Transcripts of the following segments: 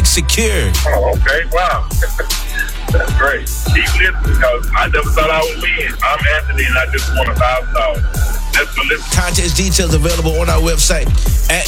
secured. Oh, okay. Wow. That's great. Keep listening because I never thought I would win. I'm Anthony and I just won $1,000. Let's go listen. Contest details available on our website at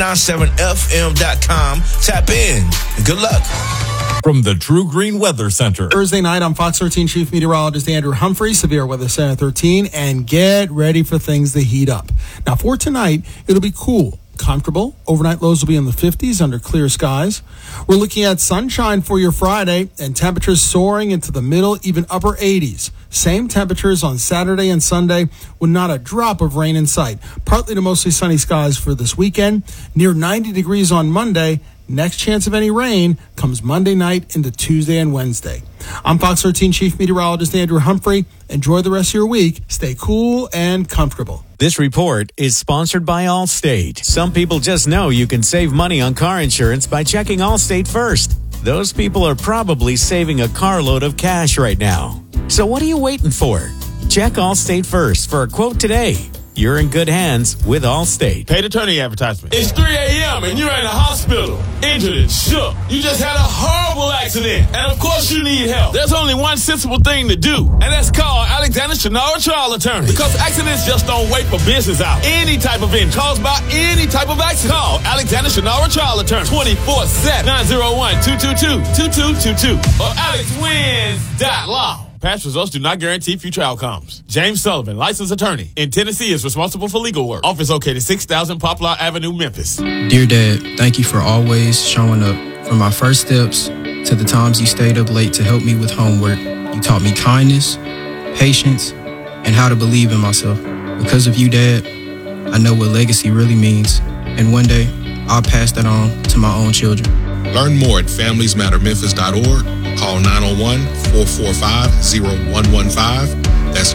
K97FM.com. Tap in. Good luck. From the True Green Weather Center. Thursday night, I'm Fox 13 Chief Meteorologist Andrew Humphrey, Severe Weather Center 13, and get ready for things to heat up. Now, for tonight, it'll be cool, comfortable. Overnight lows will be in the 50s under clear skies. We're looking at sunshine for your Friday and temperatures soaring into the middle, even upper 80s. Same temperatures on Saturday and Sunday with not a drop of rain in sight. Partly to mostly sunny skies for this weekend. Near 90 degrees on Monday. Next chance of any rain comes Monday night into Tuesday and Wednesday. I'm Fox 13 Chief Meteorologist Andrew Humphrey. Enjoy the rest of your week. Stay cool and comfortable. This report is sponsored by Allstate. Some people just know you can save money on car insurance by checking Allstate first. Those people are probably saving a carload of cash right now. So what are you waiting for? Check Allstate first for a quote today. You're in good hands with Allstate. Paid attorney advertisement. It's 3 a.m. and you're in the hospital, injured and shook. You just had a horrible accident, and of course you need help. There's only one sensible thing to do, and that's call Alexander Shinara Trial Attorney. Because accidents just don't wait for business out. Any type of injury caused by any type of accident. Call Alexander Shinara Trial Attorney 24/7 901-222-2222 or alexwins.law. Past results do not guarantee future outcomes. James Sullivan, licensed attorney in Tennessee, is responsible for legal work. Office located 6000 Poplar Avenue, Memphis. Dear Dad, thank you for always showing up. From my first steps to the times you stayed up late to help me with homework, you taught me kindness, patience, and how to believe in myself. Because of you, Dad, I know what legacy really means. And one day, I'll pass that on to my own children. Learn more at familiesmattermemphis.org. Call 901-445-0115. That's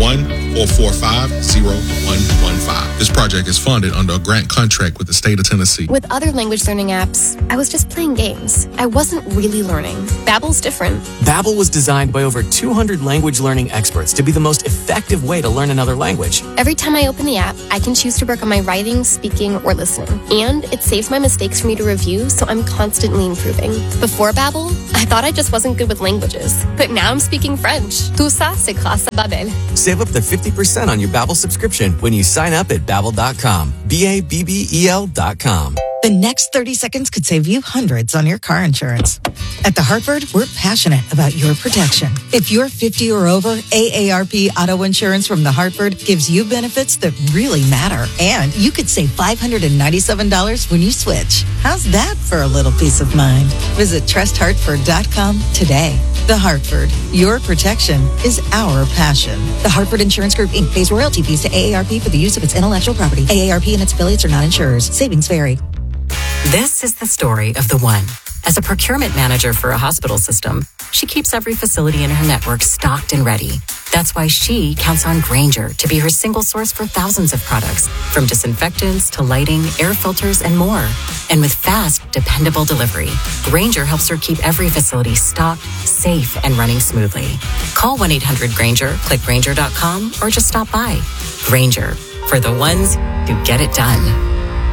901-445-0115. This project is funded under a grant contract with the state of Tennessee. With other language learning apps, I was just playing games. I wasn't really learning. Babbel's different. Babbel was designed by over 200 language learning experts to be the most effective way to learn another language. Every time I open the app, I can choose to work on my writing, speaking, or listening. And it saves my mistakes for me to review, so I'm constantly improving. Before Babbel, I thought I just wasn't good with languages. But now I'm speaking French. Tout ça, c'est grâce à Babbel. Save up to 50% on your Babbel subscription when you sign up at Babbel.com. Babbel.com. The next 30 seconds could save you hundreds on your car insurance. At The Hartford, we're passionate about your protection. If you're 50 or over, AARP Auto Insurance from The Hartford gives you benefits that really matter. And you could save $597 when you switch. How's that for a little peace of mind? Visit trusthartford.com today. The Hartford, your protection is our passion. The Hartford Insurance Group, Inc. pays royalty fees to AARP for the use of its intellectual property. AARP and its affiliates are not insurers. Savings vary. This is the story of the one. As a procurement manager for a hospital system, she keeps every facility in her network stocked and ready. That's why she counts on Grainger to be her single source for thousands of products, from disinfectants to lighting, air filters, and more. And with fast, dependable delivery, Grainger helps her keep every facility stocked, safe, and running smoothly. Call 1-800-GRAINGER, click Grainger.com, or just stop by. Grainger, for the ones who get it done.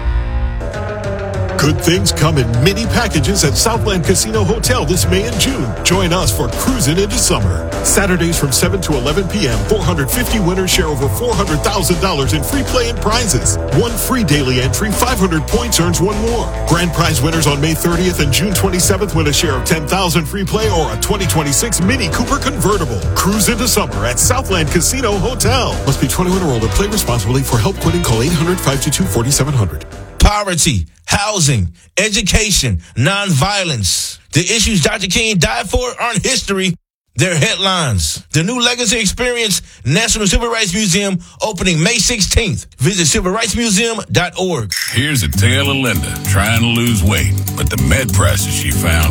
Good things come in many packages at Southland Casino Hotel this May and June. Join us for Cruising into Summer. Saturdays from 7 to 11 p.m., 450 winners share over $400,000 in free play and prizes. One free daily entry, 500 points earns one more. Grand prize winners on May 30th and June 27th win a share of $10,000 free play or a 2026 Mini Cooper convertible. Cruise into Summer at Southland Casino Hotel. Must be 21 or older. Play responsibly. For help quitting, call 800-522-4700. Poverty, housing, education, nonviolence. The issues Dr. King died for aren't history. They're headlines. The new Legacy Experience National Civil Rights Museum opening May 16th. Visit civilrightsmuseum.org. Here's a tale of Linda trying to lose weight, but the med prices she found